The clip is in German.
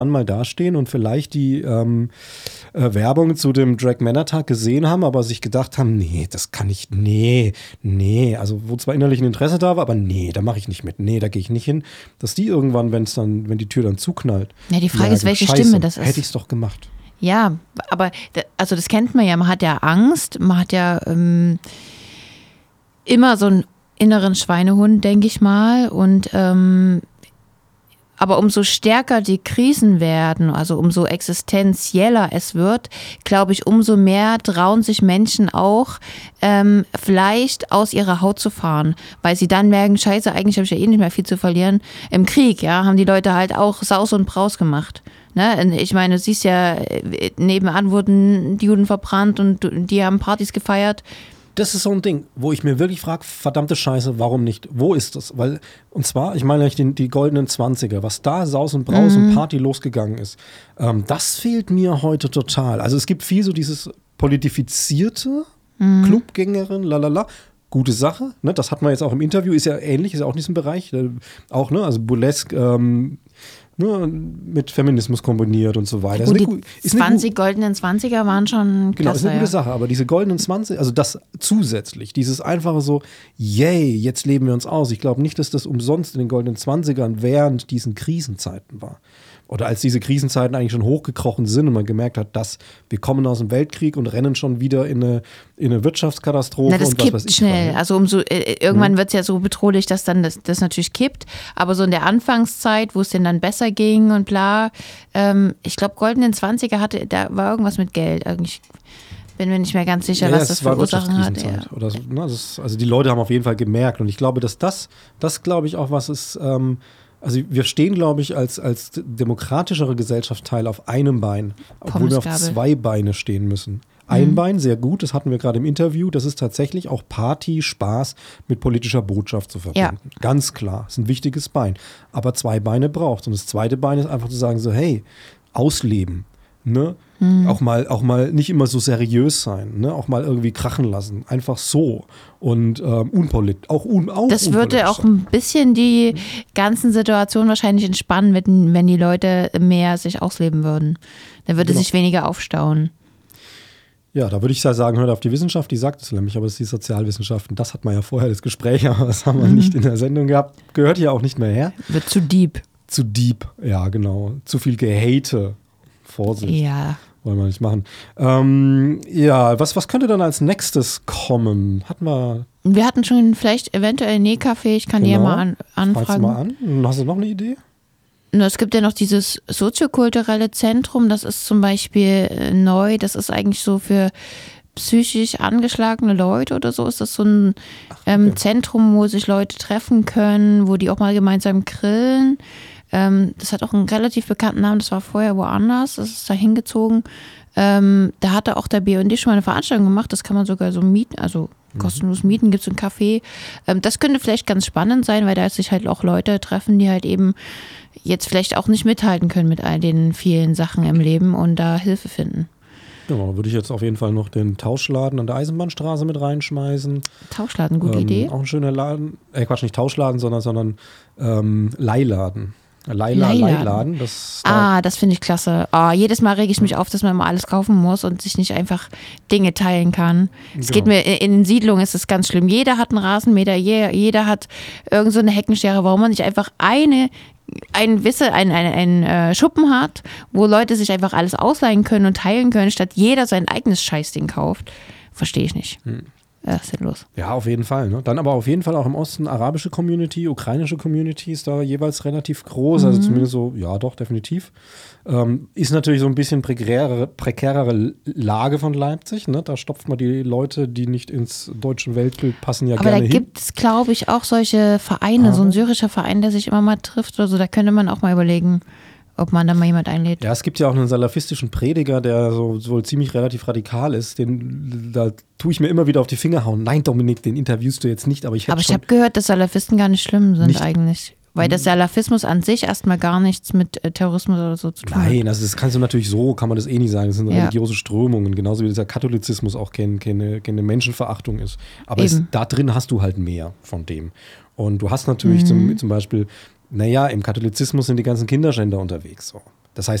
mal dastehen und vielleicht die Werbung zu dem Drag-Männer-Tag gesehen haben, aber sich gedacht haben, nee, das kann ich, nee, also wo zwar innerlich ein Interesse da war, aber nee, da mache ich nicht mit, nee, da gehe ich nicht hin, dass die irgendwann, wenn die Tür dann zuknallt. Ja, die Frage ist, welche Stimme das ist. Hätte ich es doch gemacht. Ja, aber also das kennt man ja, man hat ja Angst, man hat ja immer so einen inneren Schweinehund, denke ich mal, und aber umso stärker die Krisen werden, also umso existenzieller es wird, glaube ich, umso mehr trauen sich Menschen auch, vielleicht aus ihrer Haut zu fahren, weil sie dann merken, scheiße, eigentlich habe ich ja eh nicht mehr viel zu verlieren. Im Krieg, ja, haben die Leute halt auch Saus und Braus gemacht. Ne? Ich meine, du siehst ja, nebenan wurden die Juden verbrannt und die haben Partys gefeiert. Das ist so ein Ding, wo ich mir wirklich frage, verdammte Scheiße, warum nicht? Wo ist das? Weil, und zwar, ich meine die goldenen 20er, was da Saus und Braus und Party losgegangen ist, das fehlt mir heute total. Also es gibt viel so dieses politifizierte Clubgängerin, lalala, gute Sache, ne? Das hat man jetzt auch im Interview, ist ja ähnlich, ist ja auch in diesem Bereich, auch, ne, also Burlesque, mit Feminismus kombiniert und so weiter. Gut, die goldenen 20er waren schon klasse. Genau, ist eine gute Sache, aber diese goldenen 20, also das zusätzlich, dieses einfache so, yay, jetzt leben wir uns aus. Ich glaube nicht, dass das umsonst in den goldenen 20ern während diesen Krisenzeiten war. Oder als diese Krisenzeiten eigentlich schon hochgekrochen sind und man gemerkt hat, dass wir kommen aus dem Weltkrieg und rennen schon wieder in eine Wirtschaftskatastrophe. Na, das und kippt was weiß ich schnell. Also irgendwann wird es ja so bedrohlich, dass dann das natürlich kippt. Aber so in der Anfangszeit, wo es denen dann besser ging und bla, ich glaube, goldenen 20er da war irgendwas mit Geld. Ich bin mir nicht mehr ganz sicher, was das für Ursachen hat. Ja. Oder so, ne, also die Leute haben auf jeden Fall gemerkt. Und ich glaube, dass das glaube ich auch was ist. Also wir stehen, glaube ich, als demokratischere Gesellschaftsteil auf einem Bein, obwohl wir auf 2 Beine stehen müssen. Ein Bein, sehr gut, das hatten wir gerade im Interview, das ist tatsächlich auch Party, Spaß mit politischer Botschaft zu verbinden. Ja. Ganz klar, ist ein wichtiges Bein. Aber 2 Beine braucht es. Und das zweite Bein ist einfach zu sagen so, hey, ausleben. Ne? Auch mal nicht immer so seriös sein, ne? Auch mal irgendwie krachen lassen, einfach so und das würde auch ein bisschen die ganzen Situationen wahrscheinlich entspannen, wenn die Leute mehr sich ausleben würden. Dann würde sich weniger aufstauen. Ja, da würde ich ja sagen, hört auf die Wissenschaft, die sagt es nämlich, aber es ist die Sozialwissenschaften. Das hat man ja vorher, das Gespräch, aber das haben wir nicht in der Sendung gehabt. Gehört hier auch nicht mehr her. Wird zu deep. Zu deep, ja genau. Zu viel Gehate. Vorsicht. Ja. Wollen wir nicht machen. Was könnte dann als nächstes kommen? Wir hatten schon vielleicht eventuell Nähkaffee, ich kann die ja mal anfragen. Fragst du mal an. Hast du noch eine Idee? Es gibt ja noch dieses soziokulturelle Zentrum, das ist zum Beispiel neu, das ist eigentlich so für psychisch angeschlagene Leute oder so, ist das so ein Zentrum, wo sich Leute treffen können, wo die auch mal gemeinsam grillen. Das hat auch einen relativ bekannten Namen, das war vorher woanders, das ist da hingezogen. Da hatte auch der BUND schon mal eine Veranstaltung gemacht, das kann man sogar so mieten, also kostenlos mieten, gibt es ein Café. Das könnte vielleicht ganz spannend sein, weil da sich halt auch Leute treffen, die halt eben jetzt vielleicht auch nicht mithalten können mit all den vielen Sachen im Leben und da Hilfe finden. Ja, würde ich jetzt auf jeden Fall noch den Tauschladen an der Eisenbahnstraße mit reinschmeißen. Tauschladen, gute Idee. Auch ein schöner Laden. Nicht Tauschladen, sondern Leihladen. Leihladen. Das finde ich klasse. Jedes Mal rege ich mich auf, dass man immer alles kaufen muss und sich nicht einfach Dinge teilen kann. Es geht mir, in den Siedlungen ist es ganz schlimm. Jeder hat einen Rasenmäher, jeder hat irgend so eine Heckenschere. Warum man nicht einfach einen Schuppen hat, wo Leute sich einfach alles ausleihen können und teilen können, statt jeder sein eigenes Scheißding kauft, verstehe ich nicht. Was ist denn los? Ja, auf jeden Fall. Ne? Dann aber auf jeden Fall auch im Osten arabische Community, ukrainische Community ist da jeweils relativ groß, also zumindest so, ja doch, definitiv. Ist natürlich so ein bisschen prekärere Lage von Leipzig, ne? Da stopft man die Leute, die nicht ins deutsche Weltbild passen, ja aber gerne hin. Aber da gibt es, glaube ich, auch solche Vereine, so ein syrischer Verein, der sich immer mal trifft oder so, da könnte man auch mal überlegen, ob man da mal jemand einlädt. Ja, es gibt ja auch einen salafistischen Prediger, der so ziemlich relativ radikal ist. Da tue ich mir immer wieder auf die Finger hauen. Nein, Dominik, den interviewst du jetzt nicht. Aber ich habe gehört, dass Salafisten gar nicht schlimm sind eigentlich. Weil der Salafismus an sich erstmal gar nichts mit Terrorismus oder so zu tun hat. Nein, also das kannst du natürlich so, kann man das eh nicht sagen. Das sind religiöse Strömungen, genauso wie dieser Katholizismus auch keine Menschenverachtung ist. Aber da drin hast du halt mehr von dem. Und du hast natürlich zum Beispiel, im Katholizismus sind die ganzen Kinderschänder unterwegs. So.